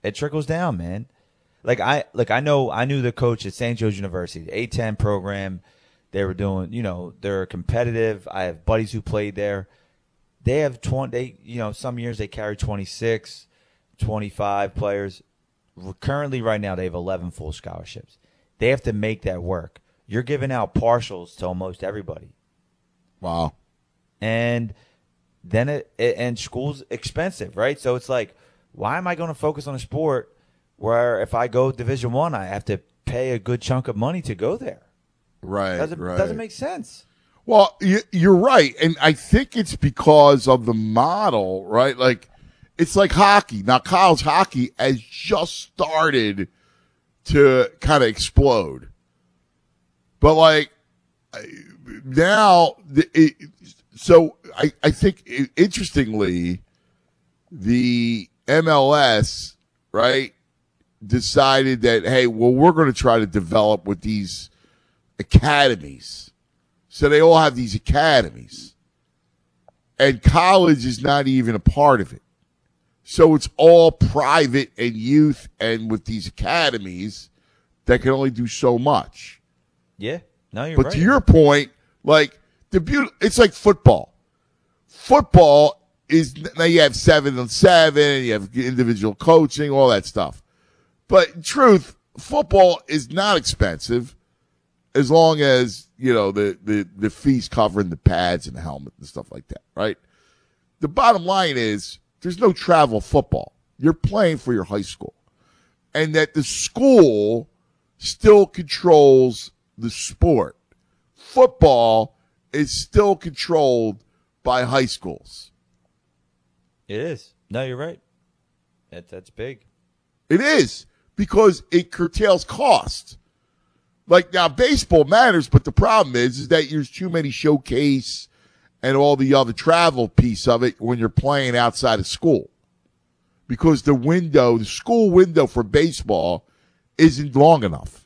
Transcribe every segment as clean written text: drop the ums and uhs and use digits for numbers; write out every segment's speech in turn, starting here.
It trickles down, man. I knew the coach at St. Joe's University, the A10 program. They were doing, they're competitive. I have buddies who played there. They have some years they carry 26, 25 players. Currently, right now, they have 11 full scholarships. They have to make that work. You're giving out partials to almost everybody. Wow. And then and school's expensive, right? So it's like, why am I going to focus on a sport where if I go Division I, I have to pay a good chunk of money to go there? Right, doesn't make sense. Well, you're right, and I think it's because of the model, right? Like, it's like hockey. Now, college hockey has just started to kind of explode. But, like, now, I think, interestingly, the MLS, right, decided that, hey, well, we're going to try to develop with these academies. So they all have these academies. And college is not even a part of it. So it's all private and youth and with these academies that can only do so much. Yeah. No, you're right. But to your point, like it's like football. Football is now you have 7-on-7, you have individual coaching, all that stuff. But in truth, football is not expensive as long as, the fees covering the pads and the helmet and stuff like that, right? The bottom line is there's no travel football. You're playing for your high school. And that the school still controls the sport. Football is still controlled by high schools. It is. No, you're right. That's big. It is, because it curtails cost. Like, now, baseball matters, but the problem is that there's too many showcase and all the other travel piece of it when you're playing outside of school. Because the school window for baseball isn't long enough.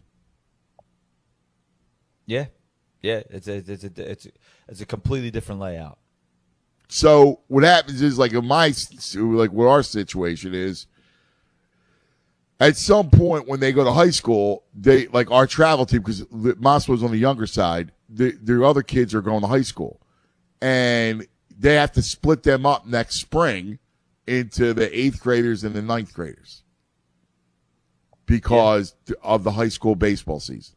Yeah. Yeah, it's a completely different layout. So what happens is, like what our situation is, at some point when they go to high school, they like our travel team, because Moscow's on the younger side, their other kids are going to high school, and they have to split them up next spring into the 8th graders and the 9th graders because of the high school baseball season.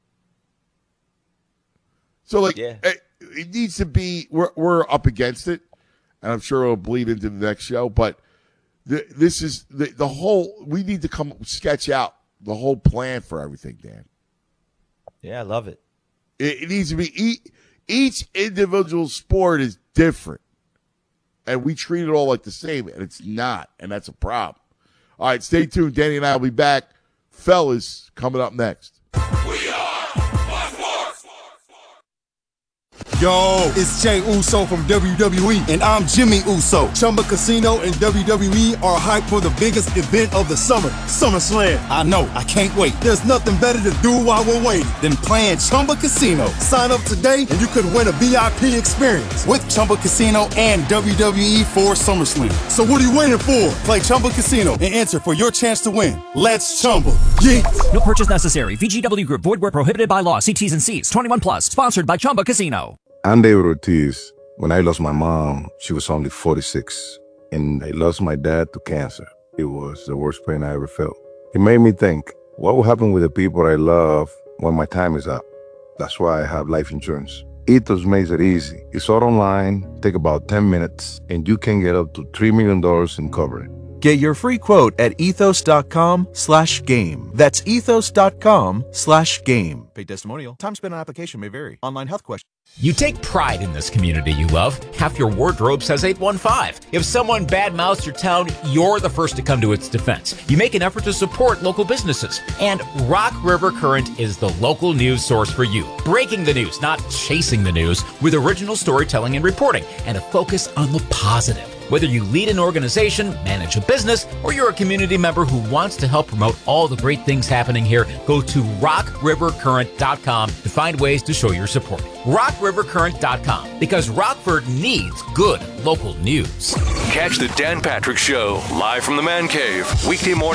So, it needs to be, we're up against it, and I'm sure it'll bleed into the next show, but this is the whole, we need to sketch out the whole plan for everything, Dan. Yeah, I love it. It needs to be, each individual sport is different, and we treat it all like the same, and it's not, and that's a problem. All right, stay tuned. Danny and I will be back. Fellas, coming up next. We are Fox Sports. Yo, it's Jay Uso from WWE, and I'm Jimmy Uso. Chumba Casino and WWE are hyped for the biggest event of the summer, SummerSlam. I know, I can't wait. There's nothing better to do while we're waiting than playing Chumba Casino. Sign up today, and you could win a VIP experience with Chumba Casino and WWE for SummerSlam. So what are you waiting for? Play Chumba Casino and enter for your chance to win. Let's Chumba. Yeah. No purchase necessary. VGW Group. Void where prohibited by law. See T's and C's. 21 plus. Sponsored by Chumba Casino. I'm David Ortiz. When I lost my mom, she was only 46, and I lost my dad to cancer. It was the worst pain I ever felt. It made me think, what will happen with the people I love when my time is up? That's why I have life insurance. Ethos makes it easy. It's all online, take about 10 minutes, and you can get up to $3 million in coverage. Get your free quote at ethos.com/game. That's ethos.com/game. Paid testimonial. Time spent on application may vary. Online health question. You take pride in this community you love. Half your wardrobe says 815. If someone badmouths your town, you're the first to come to its defense. You make an effort to support local businesses. And Rock River Current is the local news source for you. Breaking the news, not chasing the news, with original storytelling and reporting, and a focus on the positive. Whether you lead an organization, manage a business, or you're a community member who wants to help promote all the great things happening here, go to rockrivercurrent.com to find ways to show your support. rockrivercurrent.com, because Rockford needs good local news. Catch the Dan Patrick Show live from the Man Cave weekday morning